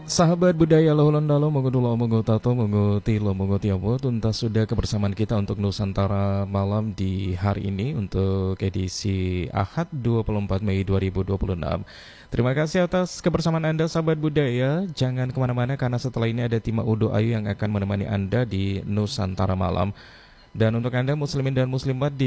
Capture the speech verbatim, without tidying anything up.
Sahabat budaya lohulan dalo mengudulo mengu tato mengu tilo mengu tiawo tuntas sudah kebersamaan kita untuk Nusantara malam di hari ini untuk edisi Ahad dua puluh empat Mei dua ribu dua puluh enam. Terima kasih atas kebersamaan Anda sahabat budaya. Jangan kemana-mana karena setelah ini ada Tima Udo Ayu yang akan menemani Anda di Nusantara malam. Dan untuk Anda muslimin dan muslimat di